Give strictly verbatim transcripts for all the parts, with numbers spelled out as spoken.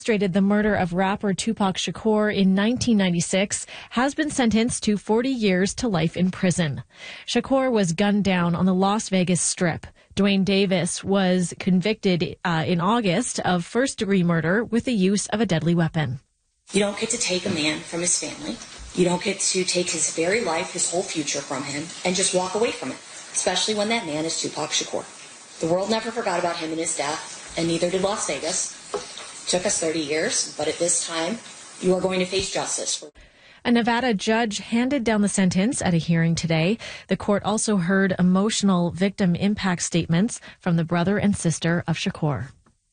The murder of rapper Tupac Shakur in nineteen ninety-six has been sentenced to forty years to life in prison. Shakur was gunned down on the Las Vegas Strip. Dwayne Davis was convicted uh, in August of first-degree murder with the use of a deadly weapon. You don't get to take a man from his family. You don't get to take his very life, his whole future from him, and just walk away from it, especially when that man is Tupac Shakur. The world never forgot about him and his death, and neither did Las Vegas. Took us thirty years, but at this time, you are going to face justice. A Nevada judge handed down the sentence at a hearing today. The court also heard emotional victim impact statements from the brother and sister of Shakur.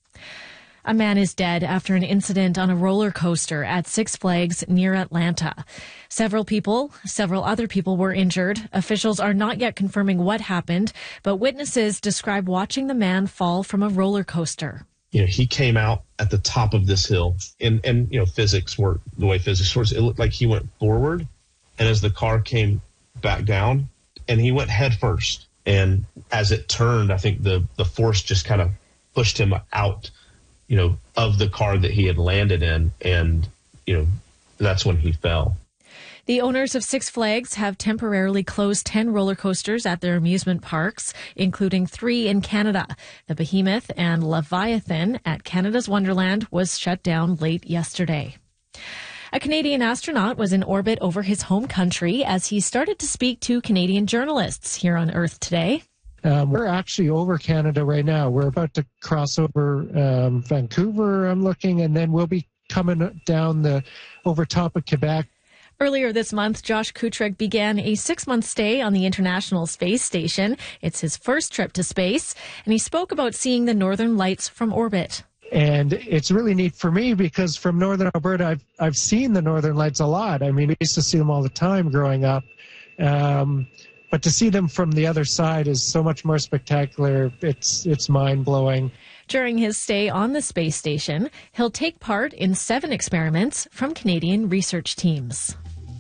A man is dead after an incident on a roller coaster at Six Flags near Atlanta. Several people, several other people were injured. Officials are not yet confirming what happened, but witnesses describe watching the man fall from a roller coaster. You know, he came out at the top of this hill, and, and you know, physics work the way physics works. It looked like he went forward, and as the car came back down, and he went head first. And as it turned, I think the, the force just kind of pushed him out, you know, of the car that he had landed in, and, you know, that's when he fell. The owners of Six Flags have temporarily closed ten roller coasters at their amusement parks, including three in Canada. The Behemoth and Leviathan at Canada's Wonderland was shut down late yesterday. A Canadian astronaut was in orbit over his home country as he started to speak to Canadian journalists here on Earth today. Um, we're actually over Canada right now. We're about to cross over um, Vancouver, I'm looking, and then we'll be coming down the over top of Quebec. Earlier this month, Josh Kutryk began a six-month stay on the International Space Station. It's his first trip to space, and he spoke about seeing the northern lights from orbit. And it's really neat for me because from northern Alberta, I've, I've seen the northern lights a lot. I mean, we used to see them all the time growing up. Um, but to see them from the other side is so much more spectacular. It's, it's mind-blowing. During his stay on the space station, he'll take part in seven experiments from Canadian research teams.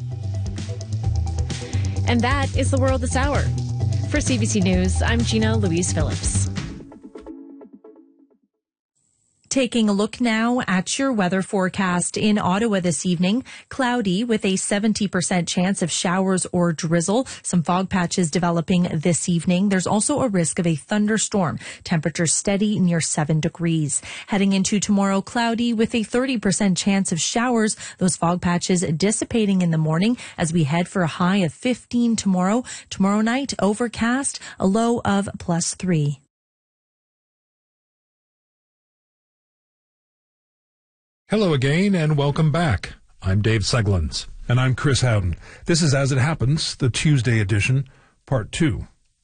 And that is the world this hour. For C B C News, I'm Gina Louise Phillips. Taking a look now at your weather forecast. In Ottawa this evening, cloudy with a seventy percent chance of showers or drizzle. Some fog patches developing this evening. There's also a risk of a thunderstorm. Temperature steady near seven degrees. Heading into tomorrow, cloudy with a thirty percent chance of showers. Those fog patches dissipating in the morning as we head for a high of fifteen tomorrow. Tomorrow night, overcast, a low of plus three. Hello again, and welcome back. I'm Dave Seglins. And I'm Chris Howden. This is As It Happens, the Tuesday edition, part two.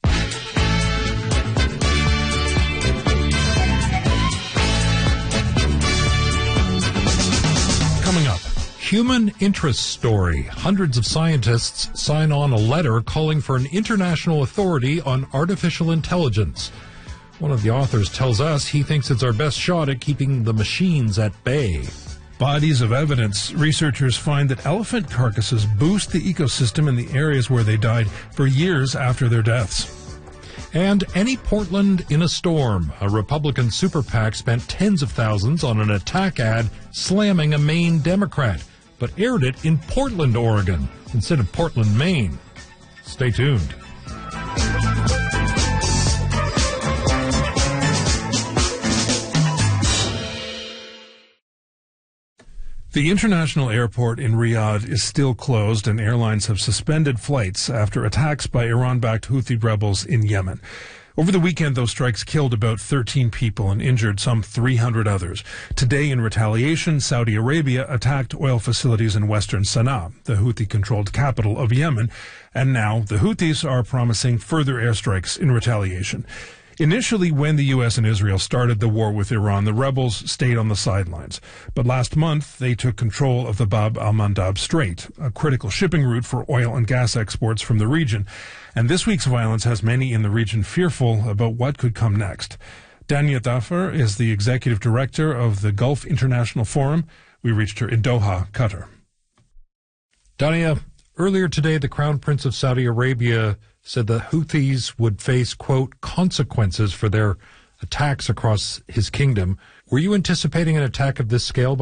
Coming up, human interest story. Hundreds of scientists sign on a letter calling for an international authority on artificial intelligence. One of the authors tells us he thinks it's our best shot at keeping the machines at bay. Bodies of evidence. Researchers find that elephant carcasses boost the ecosystem in the areas where they died for years after their deaths. And any Portland in a storm. A Republican super PAC spent tens of thousands on an attack ad slamming a Maine Democrat, but aired it in Portland, Oregon, instead of Portland, Maine. Stay tuned. The international airport in Riyadh is still closed, and airlines have suspended flights after attacks by Iran-backed Houthi rebels in Yemen. Over the weekend, those strikes killed about thirteen people and injured some three hundred others. Today, in retaliation, Saudi Arabia attacked oil facilities in western Sana'a, the Houthi-controlled capital of Yemen, and now the Houthis are promising further airstrikes in retaliation. Initially, when the U S and Israel started the war with Iran, the rebels stayed on the sidelines. But last month, they took control of the Bab al-Mandab Strait, a critical shipping route for oil and gas exports from the region. And this week's violence has many in the region fearful about what could come next. Dania Dhafar is the executive director of the Gulf International Forum. We reached her in Doha, Qatar. Dania, earlier today, the Crown Prince of Saudi Arabia said the Houthis would face, quote, consequences for their attacks across his kingdom. Were you anticipating an attack of this scale?